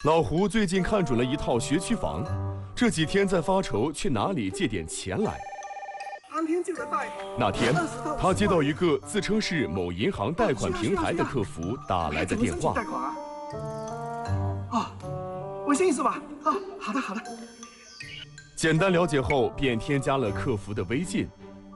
老胡最近看准了一套学区房，这几天在发愁去哪里借点钱来。那天，他接到一个自称是某银行贷款平台的客服打来的电话。 微信是吧？好的。 简单了解后，便添加了客服的微信。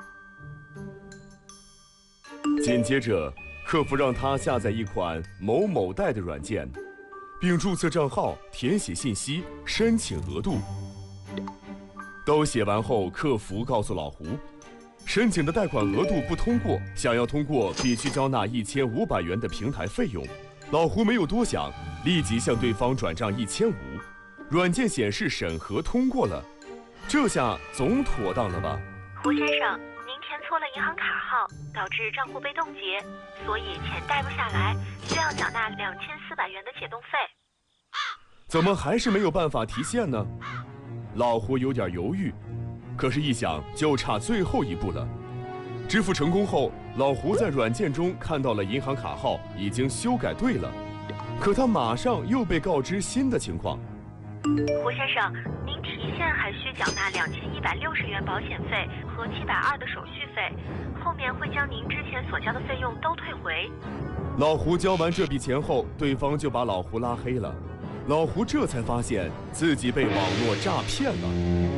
紧接着，客服让他下载一款某某贷的软件，并注册账号、填写信息、申请额度。都写完后，客服告诉老胡，申请的贷款额度不通过，想要通过必须交纳1500元的平台费用。老胡没有多想，立即向对方转账1500，软件显示审核通过了，这下总妥当了吧？ 胡先生，您填错了银行卡号，导致账户被冻结，所以钱贷不下来，需要缴纳2400元的解冻费。 怎么还是没有办法提现呢？老胡有点犹豫，可是一想就差最后一步了。支付成功后，老胡在软件中看到了银行卡号已经修改对了，可他马上又被告知新的情况。 胡先生，您提现还需缴纳2160元保险费和720的手续费，后面会将您之前所交的费用都退回。 老胡交完这笔钱后，对方就把老胡拉黑了。老胡这才发现自己被网络诈骗了。